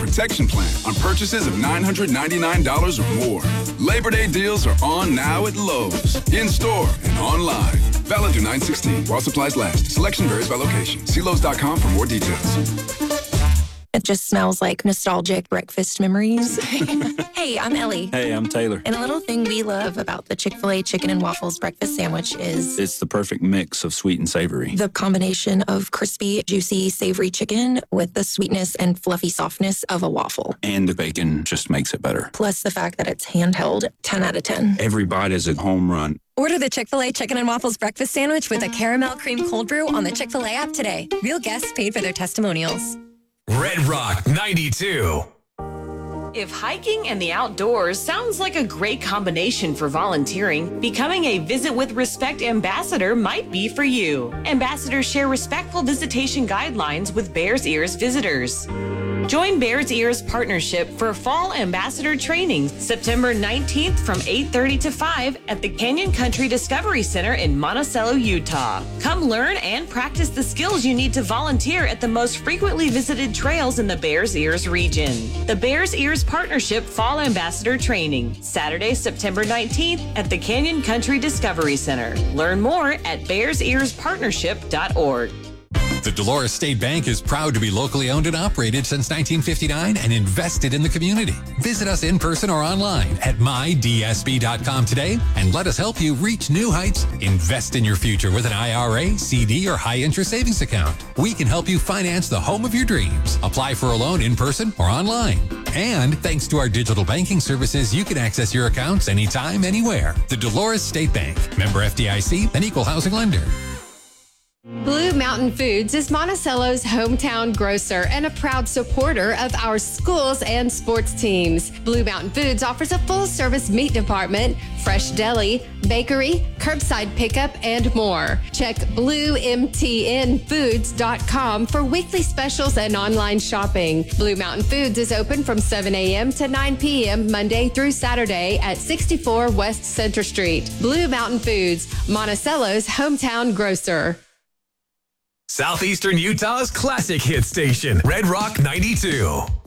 protection plan on purchases of $999 or more. Labor Day deals are on now at Lowe's. In-store and online. Valid through 9/16 while supplies last. Selection varies by location. See Lowe's.com for more details. It just smells like nostalgic breakfast memories. Hey, I'm Ellie. Hey, I'm Taylor. And a little thing we love about the Chick-fil-A chicken and waffles breakfast sandwich is... It's the perfect mix of sweet and savory. The combination of crispy, juicy, savory chicken with the sweetness and fluffy softness of a waffle. And the bacon just makes it better. Plus the fact that it's handheld, 10 out of 10. Every bite is a home run. Order the Chick-fil-A Chicken and Waffles Breakfast Sandwich with a caramel cream cold brew on the Chick-fil-A app today. Real guests paid for their testimonials. Red Rock 92. If hiking and the outdoors sounds like a great combination for volunteering, becoming a Visit with Respect ambassador might be for you. Ambassadors share respectful visitation guidelines with Bears Ears visitors. Join Bears Ears Partnership for Fall Ambassador Training, September 19th from 8:30 to 5 at the Canyon Country Discovery Center in Monticello, Utah. Come learn and practice the skills you need to volunteer at the most frequently visited trails in the Bears Ears region. The Bears Ears Partnership Fall Ambassador Training, Saturday, September 19th at the Canyon Country Discovery Center. Learn more at bearsearspartnership.org. The Dolores State Bank is proud to be locally owned and operated since 1959 and invested in the community. Visit us in person or online at mydsb.com today and let us help you reach new heights. Invest in your future with an IRA, CD, or high-interest savings account. We can help you finance the home of your dreams. Apply for a loan in person or online. And thanks to our digital banking services, you can access your accounts anytime, anywhere. The Dolores State Bank. Member FDIC, an equal housing lender. Blue Mountain Foods is Monticello's hometown grocer and a proud supporter of our schools and sports teams. Blue Mountain Foods offers a full-service meat department, fresh deli, bakery, curbside pickup, and more. Check bluemtnfoods.com for weekly specials and online shopping. Blue Mountain Foods is open from 7 a.m. to 9 p.m. Monday through Saturday at 64 West Center Street. Blue Mountain Foods, Monticello's hometown grocer. Southeastern Utah's classic hit station, Red Rock 92.